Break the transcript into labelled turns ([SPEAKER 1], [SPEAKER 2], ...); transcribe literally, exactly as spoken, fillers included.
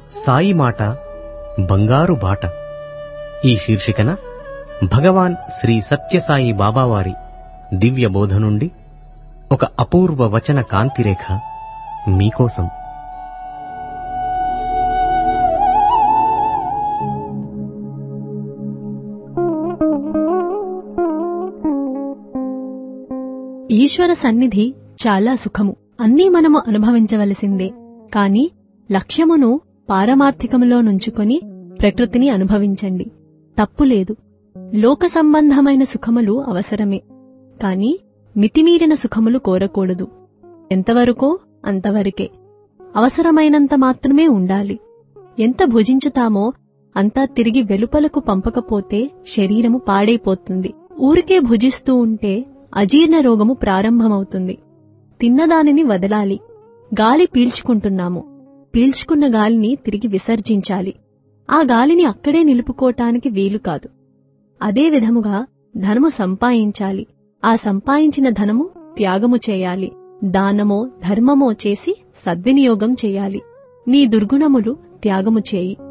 [SPEAKER 1] సాయి మాట బంగారు బాట. ఈ శీర్షికన భగవాన్ శ్రీ సత్యసాయి బాబావారి దివ్య బోధ నుండి ఒక అపూర్వ వచన కాంతిరేఖ మీకోసం.
[SPEAKER 2] ఈశ్వర సన్నిధి చాలా సుఖము, అన్నీ మనము అనుభవించవలసిందే. కాని లక్ష్యమును పారమార్థికములో నుంచుకొని ప్రకృతిని అనుభవించండి, తప్పులేదు. లోక సంబంధమైన సుఖములు అవసరమే, కాని మితిమీరిన సుఖములు కోరకూడదు. ఎంతవరకో అంతవరకే, అవసరమైనంత మాత్రమే ఉండాలి. ఎంత భుజించుతామో అంతా తిరిగి వెలుపలకు పంపకపోతే శరీరము పాడైపోతుంది. ఊరికే భుజిస్తూ ఉంటే అజీర్ణ రోగము ప్రారంభమవుతుంది. తిన్నదానిని వదలాలి. గాలి పీల్చుకుంటున్నాము, పీల్చుకున్న గాలిని తిరిగి విసర్జించాలి. ఆ గాలిని అక్కడే నిలుపుకోటానికి వీలు కాదు. అదే విధముగా ధనము సంపాదించాలి. ఆ సంపాదించిన ధనము త్యాగము చేయాలి. దానమో ధర్మమో చేసి సద్వినియోగం చేయాలి. నీ దుర్గుణములు త్యాగము చేయి.